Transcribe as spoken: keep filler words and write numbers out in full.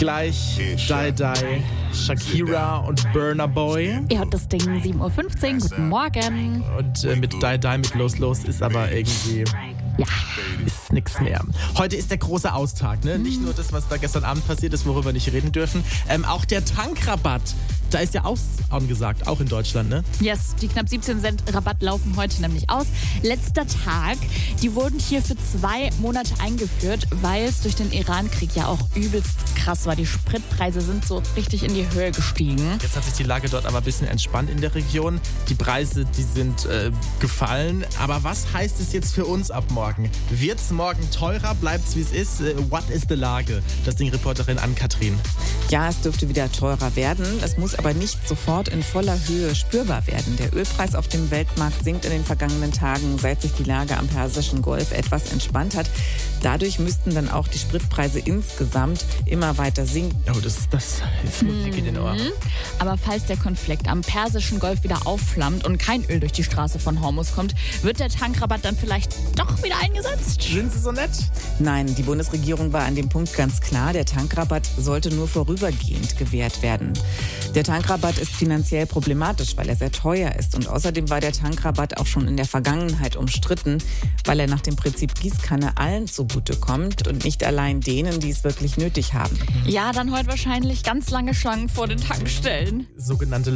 Gleich Die Die, Shakira und Burna Boy. Ihr hört das Ding sieben Uhr fünfzehn. Guten Morgen. Und äh, mit Die Die, mit Los Los ist aber irgendwie... Ja. Ist nix mehr. Heute ist der große Austag, ne? Nicht nur das, was da gestern Abend passiert ist, worüber wir nicht reden dürfen. Ähm, auch der Tankrabatt. Da ist ja aus angesagt, auch in Deutschland, ne? Yes, die knapp siebzehn Cent Rabatt laufen heute nämlich aus. Letzter Tag, die wurden hier für zwei Monate eingeführt, weil es durch den Iran-Krieg ja auch übelst krass war. Die Spritpreise sind so richtig in die Höhe gestiegen. Jetzt hat sich die Lage dort aber ein bisschen entspannt in der Region. Die Preise, die sind äh, gefallen. Aber was heißt es jetzt für uns ab morgen? Wird's morgen teurer? Bleibt's wie es ist? Äh, what is the Lage? Das Ding Reporterin Ann-Kathrin. Ja, es dürfte wieder teurer werden. Es muss aber nicht sofort in voller Höhe spürbar werden. Der Ölpreis auf dem Weltmarkt sinkt in den vergangenen Tagen, seit sich die Lage am Persischen Golf etwas entspannt hat. Dadurch müssten dann auch die Spritpreise insgesamt immer weiter sinken. Oh, das, das ist Musik in den Ohren. Aber falls der Konflikt am Persischen Golf wieder aufflammt und kein Öl durch die Straße von Hormuz kommt, wird der Tankrabatt dann vielleicht doch wieder eingesetzt? Sind Sie so nett? Nein, die Bundesregierung war an dem Punkt ganz klar. Der Tankrabatt sollte nur vorübergehend gewährt werden. Der Tankrabatt ist finanziell problematisch, weil er sehr teuer ist. Und außerdem war der Tankrabatt auch schon in der Vergangenheit umstritten, weil er nach dem Prinzip Gießkanne allen zugutekommt und nicht allein denen, die es wirklich nötig haben. Ja, dann heute wahrscheinlich ganz lange Schlangen vor den Tankstellen. Sogenannte